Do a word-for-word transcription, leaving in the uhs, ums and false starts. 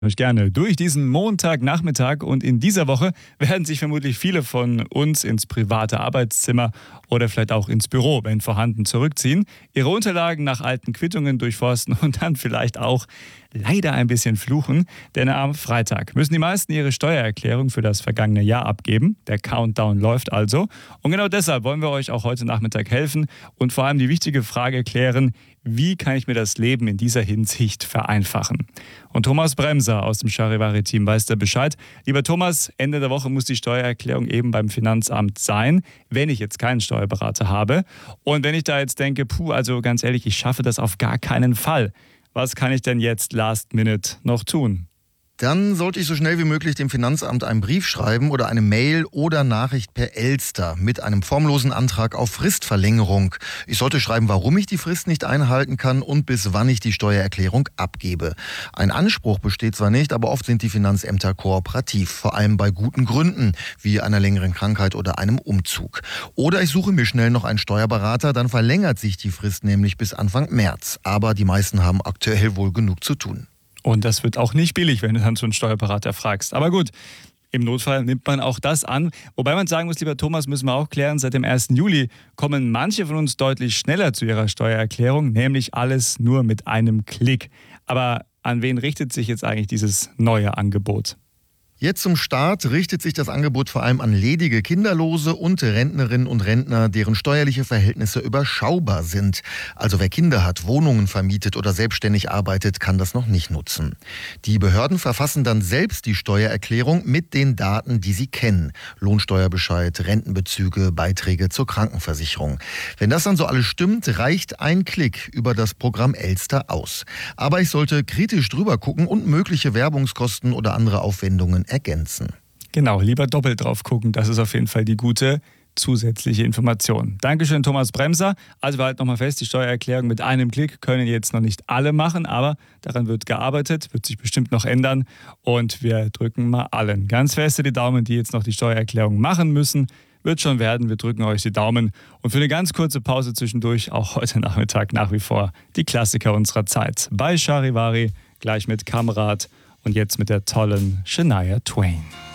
Euch gerne durch diesen Montagnachmittag, und in dieser Woche werden sich vermutlich viele von uns ins private Arbeitszimmer oder vielleicht auch ins Büro, wenn vorhanden, zurückziehen, ihre Unterlagen nach alten Quittungen durchforsten und dann vielleicht auch leider ein bisschen fluchen, denn am Freitag müssen die meisten ihre Steuererklärung für das vergangene Jahr abgeben. Der Countdown läuft also, und genau deshalb wollen wir euch auch heute Nachmittag helfen und vor allem die wichtige Frage klären: Wie kann ich mir das Leben in dieser Hinsicht vereinfachen? Und Thomas Bremser aus dem Charivari-Team weiß da Bescheid. Lieber Thomas, Ende der Woche muss die Steuererklärung eben beim Finanzamt sein, wenn ich jetzt keinen Steuerberater habe. Und wenn ich da jetzt denke, puh, also ganz ehrlich, ich schaffe das auf gar keinen Fall. Was kann ich denn jetzt last minute noch tun? Dann sollte ich so schnell wie möglich dem Finanzamt einen Brief schreiben oder eine Mail oder Nachricht per Elster mit einem formlosen Antrag auf Fristverlängerung. Ich sollte schreiben, warum ich die Frist nicht einhalten kann und bis wann ich die Steuererklärung abgebe. Ein Anspruch besteht zwar nicht, aber oft sind die Finanzämter kooperativ, vor allem bei guten Gründen, wie einer längeren Krankheit oder einem Umzug. Oder ich suche mir schnell noch einen Steuerberater, dann verlängert sich die Frist nämlich bis Anfang März. Aber die meisten haben aktuell wohl genug zu tun. Und das wird auch nicht billig, wenn du dann so einen Steuerberater fragst. Aber gut, im Notfall nimmt man auch das an. Wobei man sagen muss, lieber Thomas, müssen wir auch klären, seit dem ersten Juli kommen manche von uns deutlich schneller zu ihrer Steuererklärung, nämlich alles nur mit einem Klick. Aber an wen richtet sich jetzt eigentlich dieses neue Angebot? Jetzt zum Start richtet sich das Angebot vor allem an ledige Kinderlose und Rentnerinnen und Rentner, deren steuerliche Verhältnisse überschaubar sind. Also wer Kinder hat, Wohnungen vermietet oder selbstständig arbeitet, kann das noch nicht nutzen. Die Behörden verfassen dann selbst die Steuererklärung mit den Daten, die sie kennen. Lohnsteuerbescheid, Rentenbezüge, Beiträge zur Krankenversicherung. Wenn das dann so alles stimmt, reicht ein Klick über das Programm Elster aus. Aber ich sollte kritisch drüber gucken und mögliche Werbungskosten oder andere Aufwendungen ergänzen. Genau, lieber doppelt drauf gucken. Das ist auf jeden Fall die gute zusätzliche Information. Dankeschön, Thomas Bremser. Also wir halten nochmal fest, die Steuererklärung mit einem Klick können jetzt noch nicht alle machen, aber daran wird gearbeitet, wird sich bestimmt noch ändern, und wir drücken mal allen ganz feste die Daumen, die jetzt noch die Steuererklärung machen müssen. Wird schon werden, wir drücken euch die Daumen. Und für eine ganz kurze Pause zwischendurch auch heute Nachmittag nach wie vor die Klassiker unserer Zeit. Bei Charivari, gleich mit Kamerad und jetzt mit der tollen Shania Twain.